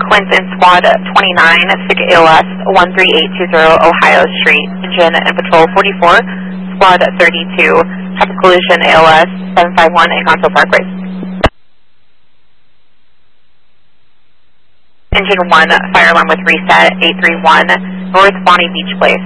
Clinton Squad 29, SIG ALS 13820 Ohio Street, engine and patrol 44, Squad 32, have a collision ALS 751 in Conso Parkway. Engine 1, fire alarm with reset 831, North Bonnie Beach Place.